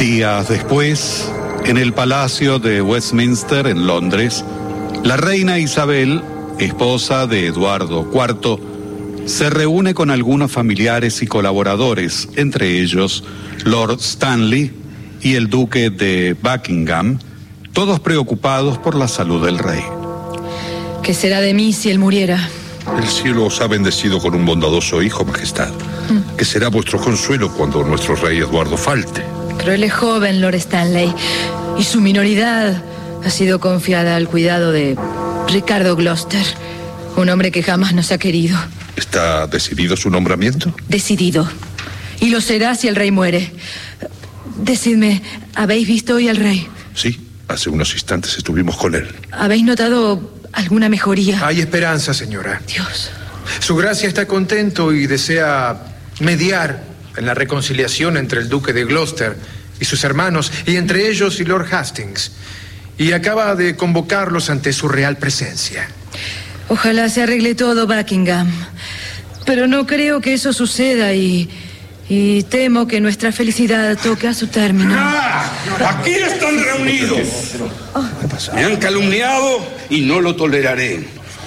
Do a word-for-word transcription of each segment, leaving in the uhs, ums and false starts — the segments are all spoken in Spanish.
Días después, en el Palacio de Westminster, en Londres, la reina Isabel, esposa de Eduardo cuarto, se reúne con algunos familiares y colaboradores, entre ellos Lord Stanley y el duque de Buckingham, todos preocupados por la salud del rey. ¿Qué será de mí si él muriera? El cielo os ha bendecido con un bondadoso hijo, majestad, mm. que será vuestro consuelo cuando nuestro rey Eduardo falte. Pero él es joven, Lord Stanley, y su minoridad ha sido confiada al cuidado de Ricardo Gloucester, un hombre que jamás nos ha querido. ¿Está decidido su nombramiento? Decidido. Y lo será si el rey muere. Decidme, ¿habéis visto hoy al rey? Sí, hace unos instantes estuvimos con él. ¿Habéis notado alguna mejoría? Hay esperanza, señora. Dios. Su gracia está contento y desea mediar en la reconciliación entre el duque de Gloucester y sus hermanos, y entre ellos y Lord Hastings. Y acaba de convocarlos ante su real presencia. Ojalá se arregle todo, Buckingham. Pero no creo que eso suceda y... Y temo que nuestra felicidad toque a su término. ¡Ah! ¡Aquí están reunidos! Me han calumniado y no lo toleraré.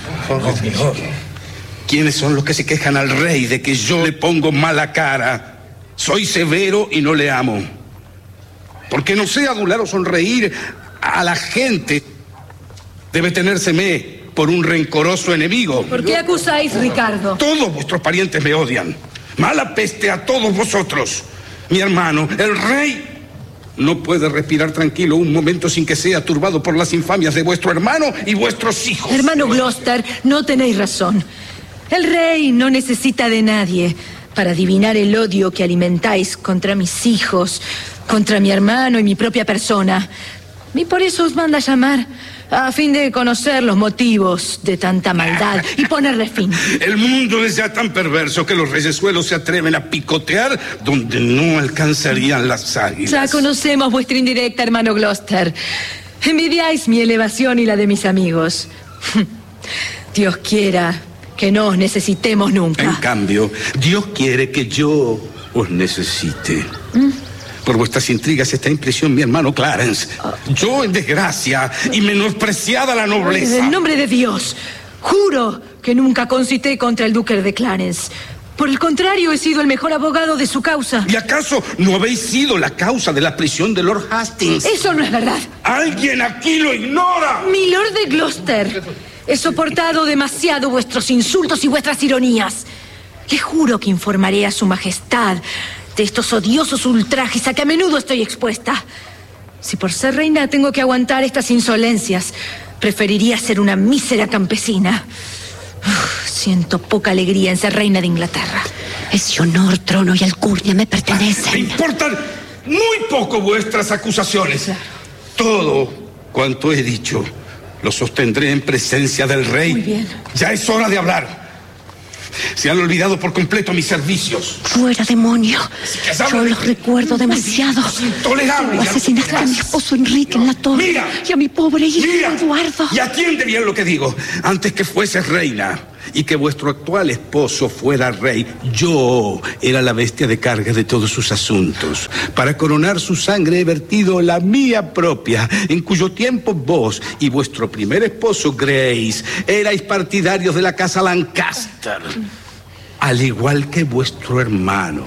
¿Quiénes son los que se quejan al rey de que yo le pongo mala cara? Soy severo y no le amo. Porque no sé adular o sonreír a la gente. Debe tenérseme por un rencoroso enemigo. ¿Por qué acusáis, Ricardo? Todos vuestros parientes me odian. Mala peste a todos vosotros. Mi hermano, el rey, no puede respirar tranquilo un momento sin que sea turbado por las infamias de vuestro hermano y vuestros hijos. Hermano Gloucester, no tenéis razón. El rey no necesita de nadie para adivinar el odio que alimentáis contra mis hijos, contra mi hermano y mi propia persona. Y por eso os manda a llamar, a fin de conocer los motivos de tanta maldad y ponerle fin. El mundo es ya tan perverso que los reyesuelos se atreven a picotear donde no alcanzarían las águilas. Ya conocemos vuestra indirecta, hermano Gloucester. Envidiáis mi elevación y la de mis amigos. Dios quiera que no os necesitemos nunca. En cambio, Dios quiere que yo os necesite. ¿Mm? Por vuestras intrigas está en prisión mi hermano Clarence. Yo en desgracia y menospreciada la nobleza. En nombre de Dios, juro que nunca concité contra el duque de Clarence. Por el contrario, he sido el mejor abogado de su causa. ¿Y acaso no habéis sido la causa de la prisión de Lord Hastings? Eso no es verdad. ¡Alguien aquí lo ignora! Mi Lord de Gloucester, he soportado demasiado vuestros insultos y vuestras ironías. Le juro que informaré a su majestad de estos odiosos ultrajes a que a menudo estoy expuesta. Si por ser reina tengo que aguantar estas insolencias, preferiría ser una mísera campesina. Uf, siento poca alegría en ser reina de Inglaterra. Ese honor, trono y alcurnia me pertenecen. Me importan muy poco vuestras acusaciones. Claro. Todo cuanto he dicho lo sostendré en presencia del rey. Muy bien. Ya es hora de hablar. Se han olvidado por completo mis servicios. Fuera, demonio. Yo los recuerdo demasiado. Intolerable. Asesinaste a mi esposo Enrique en la torre. Mira, y a mi pobre hijo mira, Eduardo. Y atiende bien lo que digo. Antes que fueses reina y que vuestro actual esposo fuera rey, yo era la bestia de carga de todos sus asuntos. Para coronar su sangre he vertido la mía propia, en cuyo tiempo vos y vuestro primer esposo Grace erais partidarios de la casa Lancaster, al igual que vuestro hermano.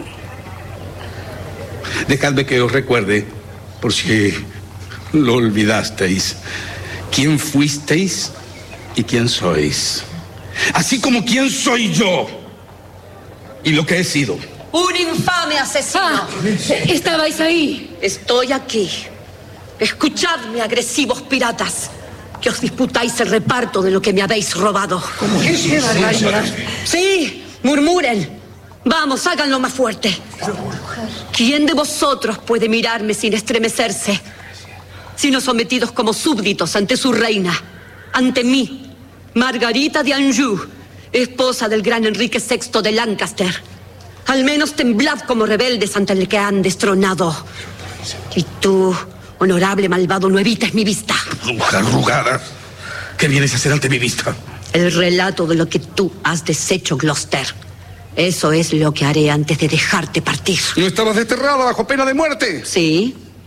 Dejadme que os recuerde, por si lo olvidasteis, quién fuisteis y quién sois. Así como quién soy yo y lo que he sido. Un infame asesino. Ah, estabais ahí. Estoy aquí. Escuchadme, agresivos piratas, que os disputáis el reparto de lo que me habéis robado. ¿Cómo es? ¡Qué barbaridad! Sí, murmuren. Vamos, háganlo más fuerte. ¿Quién de vosotros puede mirarme sin estremecerse? Sino sometidos como súbditos ante su reina, ante mí, Margarita de Anjou, esposa del gran Enrique sexto de Lancaster. Al menos temblad como rebeldes ante el que han destronado. Y tú, honorable malvado, no evites mi vista. Bruja arrugada, ¿qué vienes a hacer ante mi vista? El relato de lo que tú has deshecho, Gloucester. Eso es lo que haré antes de dejarte partir. ¿No estabas desterrada bajo pena de muerte? Sí,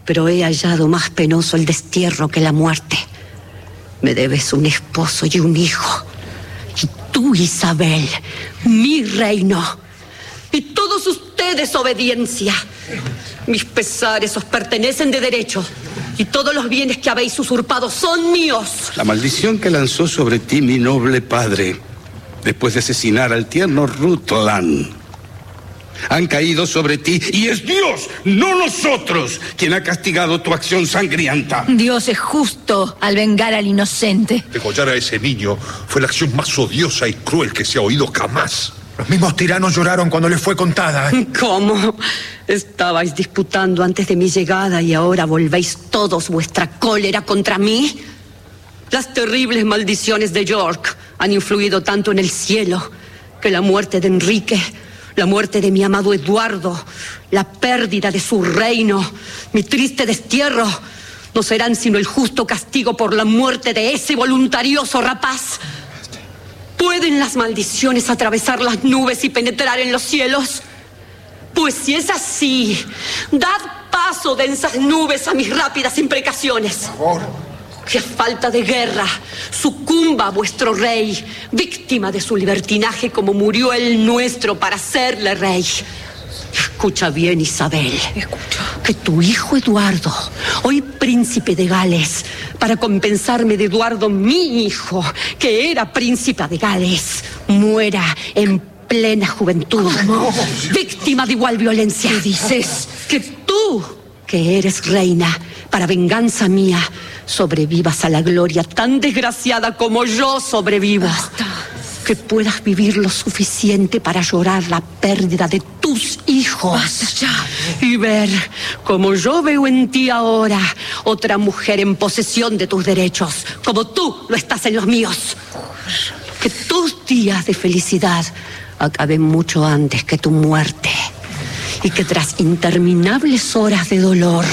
pero he hallado más penoso el destierro que la muerte. Me debes un esposo y un hijo. Y tú, Isabel, mi reino. Y todos ustedes, obediencia. Mis pesares os pertenecen de derecho. Y todos los bienes que habéis usurpado son míos. La maldición que lanzó sobre ti mi noble padre, después de asesinar al tierno Rutland, han caído sobre ti, y es Dios, no nosotros, quien ha castigado tu acción sangrienta. Dios es justo al vengar al inocente. Degollar a ese niño fue la acción más odiosa y cruel que se ha oído jamás. Los mismos tiranos lloraron cuando les fue contada. ¿Cómo? Estabais disputando antes de mi llegada y ahora volvéis todos vuestra cólera contra mí. Las terribles maldiciones de York han influido tanto en el cielo que la muerte de Enrique, la muerte de mi amado Eduardo, la pérdida de su reino, mi triste destierro, no serán sino el justo castigo por la muerte de ese voluntarioso rapaz. ¿Pueden las maldiciones atravesar las nubes y penetrar en los cielos? Pues si es así, dad paso de esas nubes a mis rápidas imprecaciones. Por favor. Que a falta de guerra sucumba vuestro rey, víctima de su libertinaje como murió el nuestro para hacerle rey. Escucha bien, Isabel. Escucho. Que tu hijo Eduardo, hoy príncipe de Gales, para compensarme de Eduardo, mi hijo, que era príncipe de Gales, muera en plena juventud. ¿Cómo? Víctima de igual violencia. ¿Qué dices? Que tú, que eres reina, para venganza mía, sobrevivas a la gloria tan desgraciada como yo sobrevivo. Basta. Que puedas vivir lo suficiente para llorar la pérdida de tus hijos. Basta ya. Y ver, como yo veo en ti ahora, otra mujer en posesión de tus derechos, como tú lo estás en los míos. Que tus días de felicidad acaben mucho antes que tu muerte. Y que tras interminables horas de dolor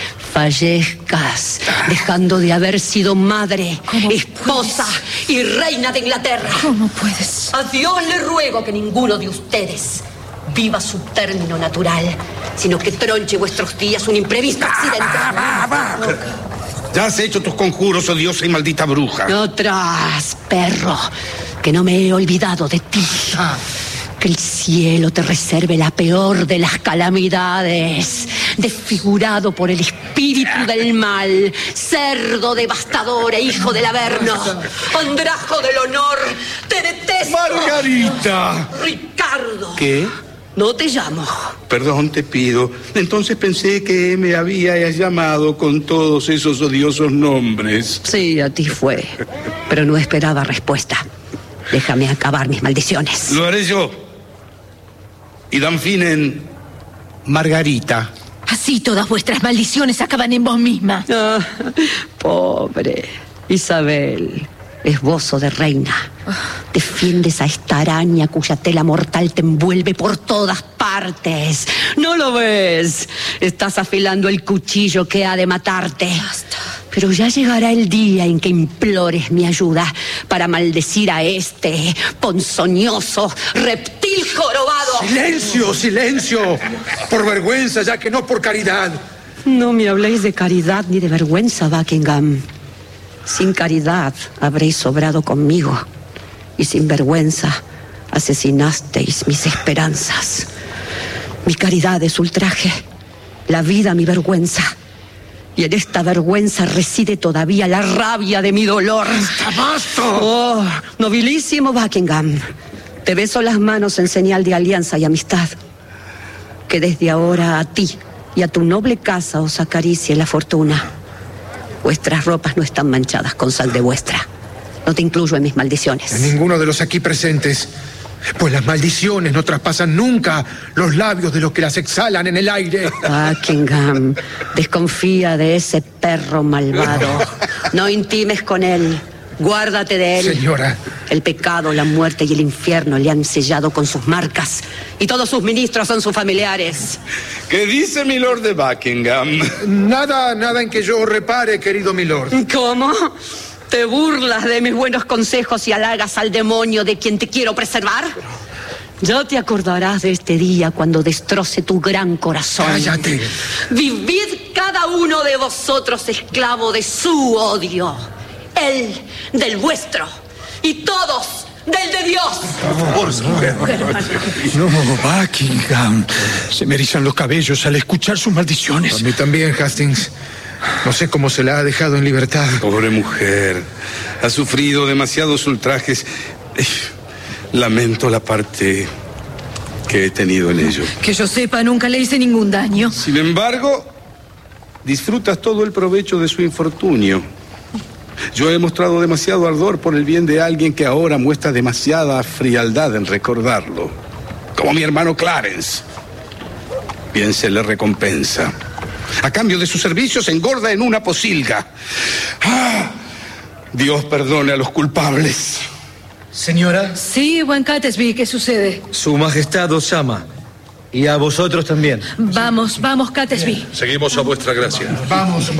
fallezcas, dejando de haber sido madre, esposa y reina de Inglaterra. ¿Cómo puedes? A Dios le ruego que ninguno de ustedes viva su término natural, sino que tronche vuestros días un imprevisto accidente. Va, va, va. Ya has hecho tus conjuros, odiosa y maldita bruja. No atrás, perro, que no me he olvidado de ti. Que el cielo te reserve la peor de las calamidades, desfigurado por el espíritu del mal, cerdo devastador e hijo del Averno, andrajo del honor, te detesto. ¡Margarita! Ricardo. ¿Qué? No te llamo. Perdón, te pido. Entonces pensé que me habías llamado con todos esos odiosos nombres. Sí, a ti fue, pero no esperaba respuesta. Déjame acabar mis maldiciones. Lo haré yo. Y dan fin en Margarita. Así todas vuestras maldiciones acaban en vos misma. Ah, pobre Isabel, esbozo de reina. Defiendes a esta araña cuya tela mortal te envuelve por todas partes. ¿No lo ves? Estás afilando el cuchillo que ha de matarte. Basta. Pero ya llegará el día en que implores mi ayuda para maldecir a este ponzoñoso reptil jorobado. ¡Silencio, silencio! Por vergüenza, ya que no por caridad. No me habléis de caridad ni de vergüenza, Buckingham. Sin caridad habréis sobrado conmigo, y sin vergüenza asesinasteis mis esperanzas. Mi caridad es ultraje, la vida mi vergüenza. Y en esta vergüenza reside todavía la rabia de mi dolor. ¡Basta! Oh, nobilísimo Buckingham, te beso las manos en señal de alianza y amistad. Que desde ahora a ti y a tu noble casa os acaricie la fortuna. Vuestras ropas no están manchadas con sangre vuestra. No te incluyo en mis maldiciones. En ninguno de los aquí presentes, pues las maldiciones no traspasan nunca los labios de los que las exhalan en el aire. Buckingham, desconfía de ese perro malvado. No intimes con él. Guárdate de él. Señora. El pecado, la muerte y el infierno le han sellado con sus marcas. Y todos sus ministros son sus familiares. ¿Qué dice mi lord de Buckingham? Nada, nada en que yo repare, querido milord. ¿Cómo? ¿Te burlas de mis buenos consejos y halagas al demonio de quien te quiero preservar? Ya te acordarás de este día cuando destroce tu gran corazón. Cállate. Vivid cada cada uno de vosotros esclavo de su odio. Él del vuestro y todos del de Dios. No, Buckingham. Se me erizan los cabellos al escuchar sus maldiciones. A mí también, Hastings. No sé cómo se la ha dejado en libertad. Pobre mujer. Ha sufrido demasiados ultrajes. Lamento la parte que he tenido en ello. Que yo sepa, nunca le hice ningún daño. Sin embargo, disfrutas todo el provecho de su infortunio. Yo he mostrado demasiado ardor por el bien de alguien que ahora muestra demasiada frialdad en recordarlo. Como mi hermano Clarence. Bien se le recompensa. A cambio de sus servicios engorda en una posilga. ¡Ah! Dios perdone a los culpables. Señora. Sí, buen Catesby, ¿qué sucede? Su majestad os llama. Y a vosotros también. Vamos, vamos, Catesby. Seguimos a vuestra gracia. Vamos.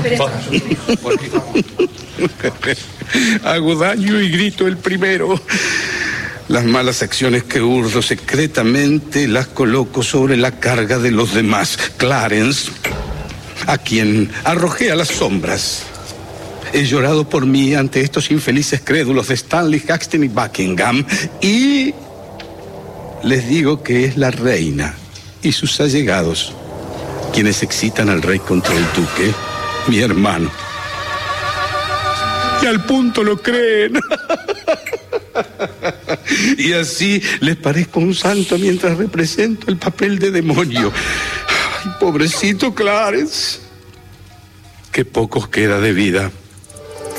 Hago daño y grito el primero. Las malas acciones que urdo secretamente las coloco sobre la carga de los demás. Clarence, a quien arrojé a las sombras. He llorado por mí ante estos infelices crédulos de Stanley, Haxton y Buckingham. Y les digo que es la reina y sus allegados quienes excitan al rey contra el duque, mi hermano. Y al punto lo creen. Y así les parezco un santo mientras represento el papel de demonio. Ay, pobrecito Clarence. Qué poco queda de vida.